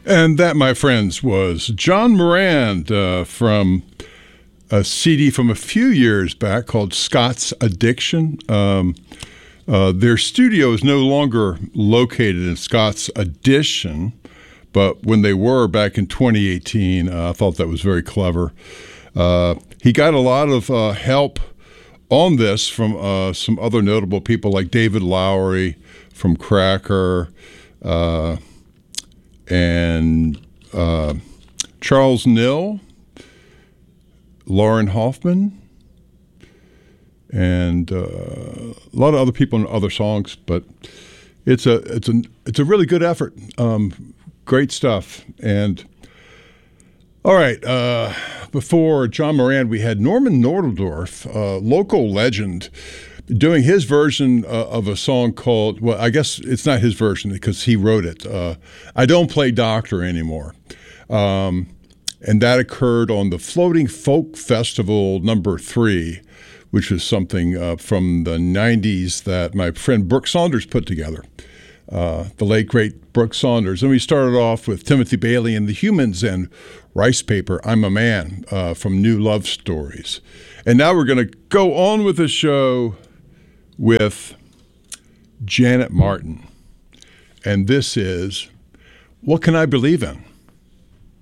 And that, my friends, was John Morand from a CD from a few years back called Scott's Addiction. Their studio is no longer located in Scott's Addition, but when they were back in 2018, I thought that was very clever. He got a lot of help on this from some other notable people like David Lowery from Cracker, and Charles Nill, Lauren Hoffman, and a lot of other people in other songs. But it's a really good effort. Great stuff. And all right, before John Morand, we had Norman Nordendorf, local legend, doing his version of a song called, well, I guess it's not his version because he wrote it, I Don't Play Doctor Anymore. And that occurred on the Floating Folk Festival #3, which was something from the 90s that my friend Brooke Saunders put together, the late, great Brooke Saunders. And we started off with Timothy Bailey and the Humans and Rice Paper, I'm a Man, from New Love Stories. And now we're going to go on with the show with Janet Martin. And this is What Can I Believe In?